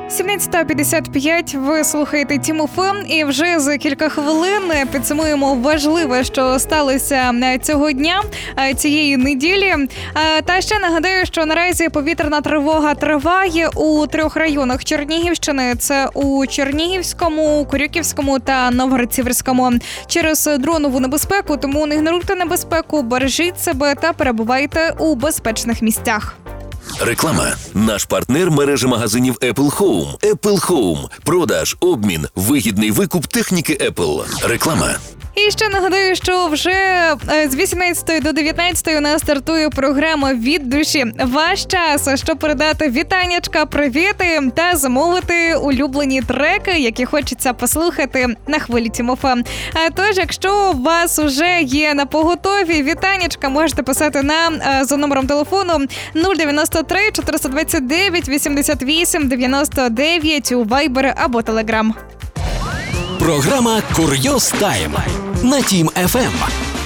17:55, ви слухаєте Тім ФМ, і вже за кілька хвилин підсумуємо важливе, що сталося цього дня, цієї неділі. Та ще нагадаю, що наразі повітряна тривога триває у 3 районах Чернігівщини. Це у Чернігівському, Корюківському та Новгород-Сіверському. Через дронову небезпеку, тому не ігноруйте небезпеку, бережіть себе та перебувайте у безпечних місцях. Реклама. Наш партнер – мережа магазинів Apple Home. Apple Home. Продаж, обмін, вигідний викуп техніки Apple. Реклама. І ще нагадаю, що вже з 18 до 19 у нас стартує програма «Від душі». Ваш час, щоб передати вітаннячка, привіти та замовити улюблені треки, які хочеться послухати на хвилі Тім ФМ. Тож, якщо у вас вже є на поготові вітаннячка, можете писати нам за номером телефону 093 429 88 99 у Viber або Telegram. Програма «Курйоз Тайм» на Тім ФМ.